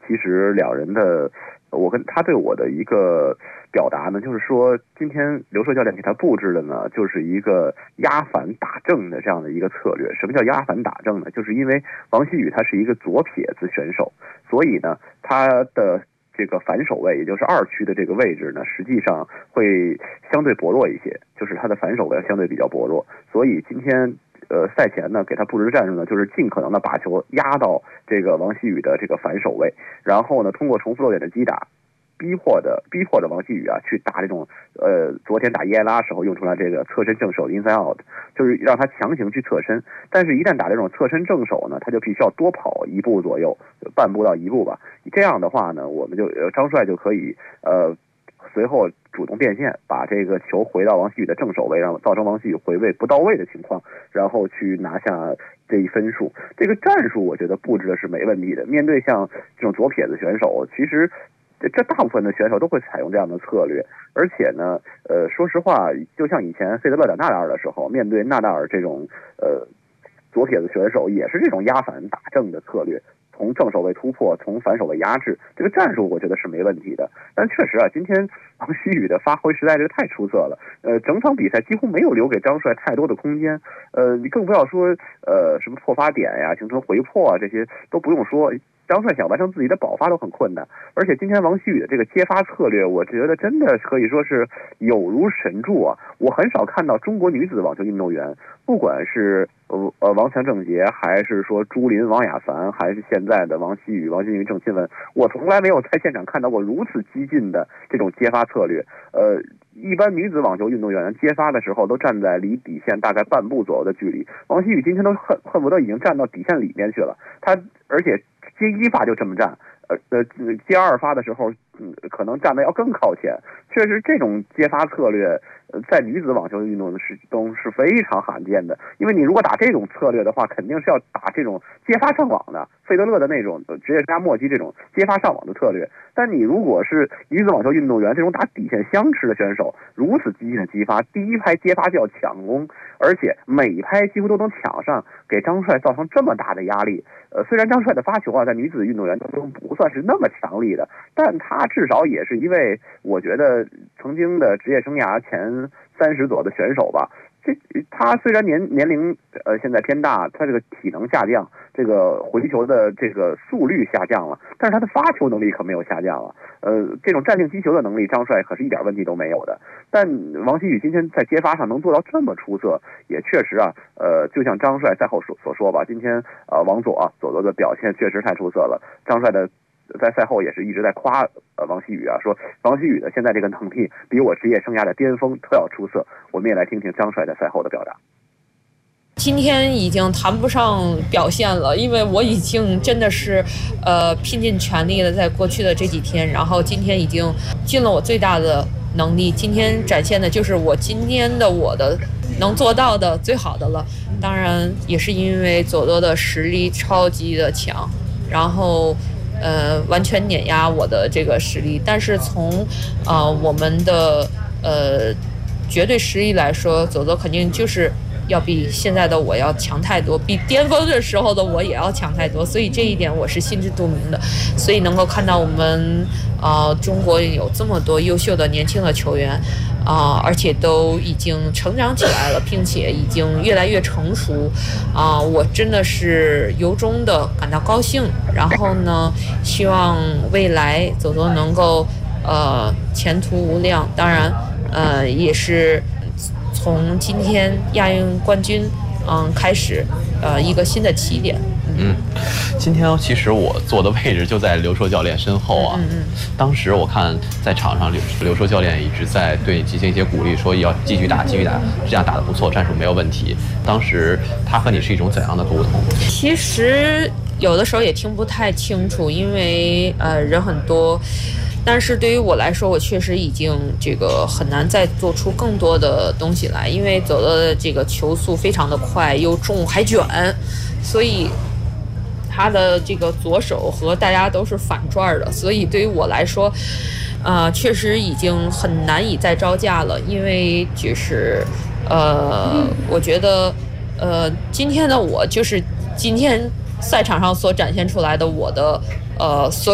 其实两人的，我跟他对我的一个表达呢，就是说今天刘硕教练给他布置的呢，就是一个压反打正的这样的一个策略。什么叫压反打正呢？就是因为王希宇他是一个左撇子选手，所以呢，他的这个反手位，也就是2区的这个位置呢，实际上会相对薄弱一些，就是他的反手位相对比较薄弱。所以今天赛前呢，给他布置的战术呢，就是尽可能的把球压到这个王希宇的这个反手位，然后呢，通过重复落点的击打，逼迫着王希宇啊去打这种昨天打伊埃拉时候用出来这个侧身正手 inside out， 就是让他强行去侧身。但是，一旦打这种侧身正手呢，他就必须要多跑1步左右，半步到1步吧。这样的话呢，我们就张帅就可以随后主动变现，把这个球回到王希宇的正手位，让造成王希宇回位不到位的情况，然后去拿下这一分数。这个战术我觉得布置的是没问题的。面对像这种左撇子选手，其实这大部分的选手都会采用这样的策略。而且呢，说实话，就像以前费德勒打纳达尔的时候，面对纳达尔这种左撇子选手，也是这种压反打正的策略。从正手位突破，从反手位压制，这个战术我觉得是没问题的。但确实啊，今天王希宇的发挥实在是太出色了。整场比赛几乎没有留给张帅太多的空间。你更不要说什么破发点呀、形成回破啊，这些都不用说。张帅想完成自己的保发都很困难，而且今天王希宇的这个接发策略，我觉得真的可以说是有如神助啊！我很少看到中国女子网球运动员，不管是王强郑洁，还是说朱琳、王雅凡，还是现在的王希宇、郑钦文，我从来没有在现场看到过如此激进的这种接发策略。一般女子网球运动员接发的时候都站在离底线大概半步左右的距离，王希宇今天都恨不得已经站到底线里面去了。而且接1发就这么站，接2发的时候，可能站得要更靠前。确实，这种接发策略，在女子网球运动中是非常罕见的。因为你如果打这种策略的话，肯定是要打这种接发上网的，费德勒的那种职业加莫基这种接发上网的策略。但你如果是女子网球运动员这种打底线相持的选手，如此激进的击发，第一拍接发就要抢攻，而且每一拍几乎都能抢上，给张帅造成这么大的压力。虽然张帅的发球啊，在女子运动员当中不算是那么强力的，但他至少也是一位我觉得曾经的职业生涯前30左右的选手吧。他虽然年龄现在偏大，他这个体能下降，这个回球的这个速率下降了，但是他的发球能力可没有下降了。这种站定击球的能力，张帅可是一点问题都没有的。但王希宇今天在接发上能做到这么出色，也确实啊，就像张帅赛后所说吧，今天王左的表现确实太出色了。张帅的在赛后也是一直在夸王希宇啊，说王希宇的现在这个能力比我职业生涯的巅峰都要出色。我们也来听听张帅在赛后的表达。 今天已经谈不上表现了，因为我已经真的是拼尽全力了，在过去的这几天，然后今天已经尽了我最大的能力。今天展现的就是我的能做到的最好的了。当然也是因为佐多的实力超级的强，然后完全碾压我的这个实力。但是从我们的绝对实力来说，佐多肯定就是要比现在的我要强太多，比巅峰的时候的我也要强太多，所以这一点我是心知肚明的。所以能够看到我们中国有这么多优秀的年轻的球员而且都已经成长起来了，并且已经越来越成熟我真的是由衷的感到高兴。然后呢，希望未来佐多能够前途无量。当然也是从今天亚运冠军开始一个新的起点。 今天其实我坐的位置就在刘硕教练身后啊。当时我看在场上刘硕教练一直在对你进行一些鼓励，说要继续打，这样打得不错，战术没有问题。当时他和你是一种怎样的沟通？ 其实有的时候也听不太清楚，因为人很多。但是对于我来说，我确实已经这个很难再做出更多的东西来，因为走的这个球速非常的快，又重还卷，所以他的这个左手和大家都是反转的，所以对于我来说确实已经很难以再招架了。因为就是我觉得今天的我就是今天赛场上所展现出来的我的所